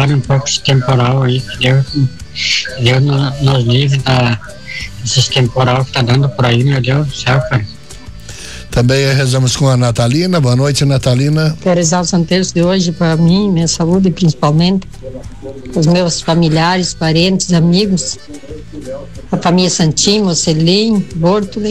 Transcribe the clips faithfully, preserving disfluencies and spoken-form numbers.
abençoe um pouco esse temporal aí, que Deus, Deus nos, nos livre da, desses temporal que tá dando por aí, meu Deus do céu, cara. Também rezamos com a Natalina. Boa noite, Natalina. Quero rezar o Santo Terço de hoje para mim, minha saúde principalmente, os meus familiares, parentes, amigos, a família Santinho, Celim, Bortoli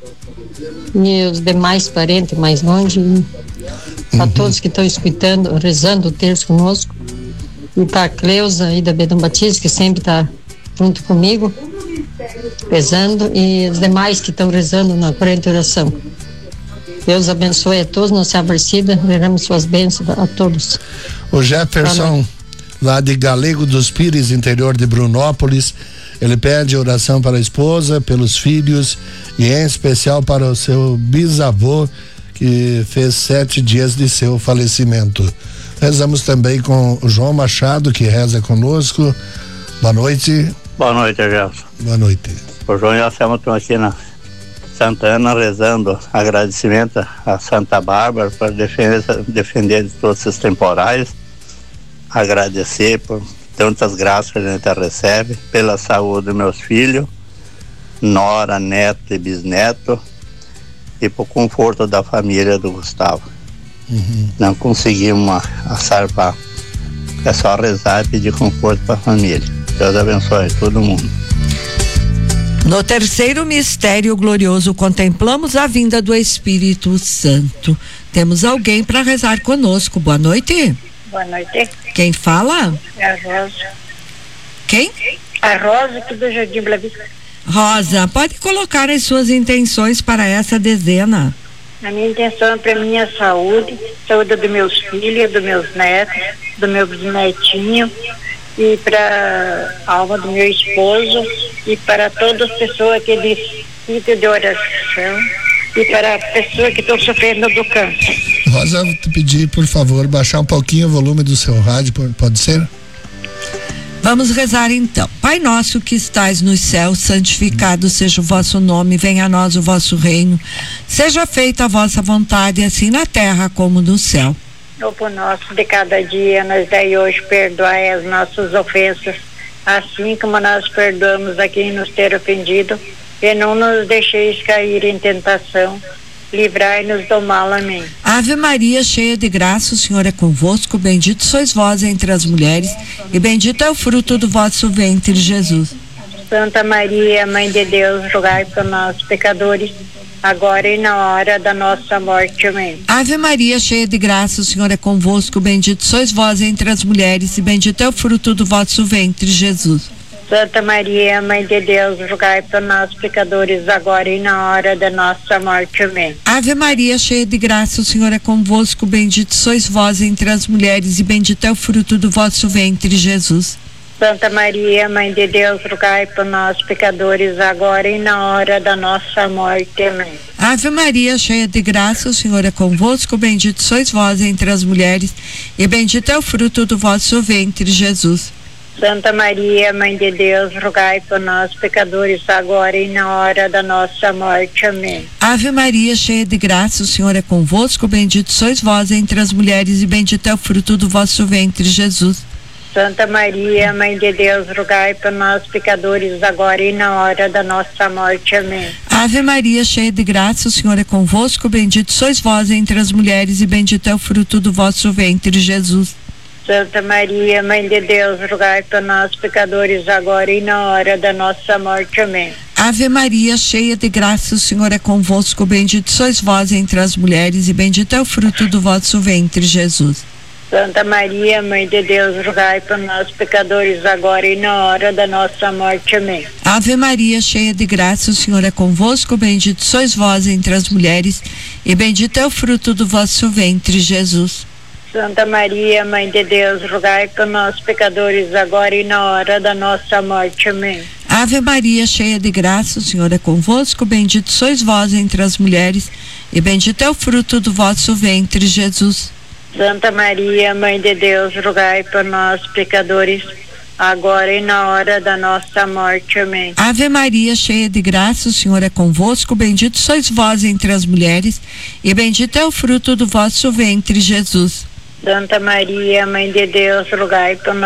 e os demais parentes mais longe, para uhum. todos que estão escutando, rezando o terço conosco, e para a Cleusa aí da Bedão Batista, que sempre está junto comigo, rezando, e os demais que estão rezando na corrente oração. Deus abençoe a todos, Nossa Aparecida, derrame suas bênçãos a todos. O Jefferson, lá de Galego dos Pires, interior de Brunópolis, ele pede oração para a esposa, pelos filhos e em especial para o seu bisavô, que fez sete dias de seu falecimento. Rezamos também com o João Machado, que reza conosco. Boa noite. Boa noite, Gelson. Boa noite. O João e a Selma estão aqui na Santa Ana rezando agradecimento a Santa Bárbara por defender, defender de todos esses temporais, agradecer por tantas graças que a gente recebe, pela saúde dos meus filhos, nora, neto e bisneto, e por conforto da família do Gustavo. Uhum. Não conseguimos acertar, é só rezar e pedir conforto para a família. Deus abençoe todo mundo. No terceiro mistério glorioso, contemplamos a vinda do Espírito Santo. Temos alguém para rezar conosco. Boa noite. Boa noite. Quem fala? É a Rosa. Quem? A Rosa, aqui do Jardim Bela Vista. Rosa, pode colocar as suas intenções para essa dezena. A minha intenção é para minha saúde, saúde dos meus filhos, dos meus netos, do meu bisnetinho, e para a alma do meu esposo, e para todas as pessoas que necessitam de oração, e para as pessoas que estão sofrendo do câncer. Rosa, vou te pedir, por favor, baixar um pouquinho o volume do seu rádio, pode ser? Vamos rezar então. Pai nosso que estais nos céus, santificado seja o vosso nome, venha a nós o vosso reino, seja feita a vossa vontade, assim na terra como no céu. O pão nosso de cada dia, nos dai hoje, perdoai as nossas ofensas, assim como nós perdoamos a quem nos ter ofendido, e não nos deixeis cair em tentação, livrai-nos do mal. Amém. Ave Maria, cheia de graça, o Senhor é convosco, bendito sois vós entre as mulheres, e bendito é o fruto do vosso ventre, Jesus. Santa Maria, Mãe de Deus, rogai por nós, pecadores, agora e na hora da nossa morte. Amém. Ave Maria, cheia de graça, o Senhor é convosco, bendito sois vós entre as mulheres, e bendito é o fruto do vosso ventre, Jesus. Santa Maria, Mãe de Deus, rogai por nós, pecadores, agora e na hora da nossa morte. Amém. Ave Maria, cheia de graça, o Senhor é convosco, bendito sois vós entre as mulheres, e bendito é o fruto do vosso ventre, Jesus. Santa Maria, Mãe de Deus, rogai por nós, pecadores, agora e na hora da nossa morte. Amém. Ave Maria, cheia de graça, o Senhor é convosco, bendito sois vós entre as mulheres, e bendito é o fruto do vosso ventre, Jesus. Santa Maria, Mãe de Deus, rogai por nós, pecadores, agora e na hora da nossa morte. Amém. Ave Maria, cheia de graça, o Senhor é convosco, bendito sois vós entre as mulheres, e bendito é o fruto do vosso ventre, Jesus. Santa Maria, Mãe de Deus, rogai por nós, pecadores, agora e na hora da nossa morte. Amém. Ave Maria, cheia de graça, o Senhor é convosco, bendito sois vós entre as mulheres, e bendito é o fruto do vosso ventre, Jesus. Santa Maria, Mãe de Deus, rogai por nós, pecadores, agora e na hora da nossa morte. Amém. Ave Maria, cheia de graça, o Senhor é convosco, bendito sois vós entre as mulheres, e bendito é o fruto do vosso ventre, Jesus. Santa Maria, Mãe de Deus, rogai por nós, pecadores, agora e na hora da nossa morte. Amém. Ave Maria, cheia de graça, o Senhor é convosco, bendito sois vós entre as mulheres, e bendito é o fruto do vosso ventre, Jesus. Santa Maria, Mãe de Deus, rogai por nós, pecadores, agora e na hora da nossa morte. Amém. Ave Maria, cheia de graça, o Senhor é convosco, bendito sois vós entre as mulheres, e bendito é o fruto do vosso ventre, Jesus. Santa Maria, Mãe de Deus, rogai por nós, pecadores, agora e na hora da nossa morte. Amém. Ave Maria, cheia de graça, o Senhor é convosco, bendito sois vós entre as mulheres, e bendito é o fruto do vosso ventre, Jesus. Santa Maria, Mãe de Deus, rogai por nós.